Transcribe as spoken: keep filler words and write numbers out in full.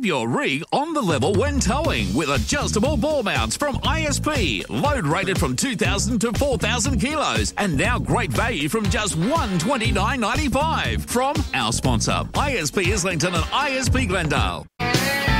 Keep your rig on the level when towing with adjustable ball mounts from I S P. Load rated from two thousand to four thousand kilos. And now great value from just one hundred twenty-nine dollars ninety-five. From our sponsor, I S P Islington and I S P Glendale.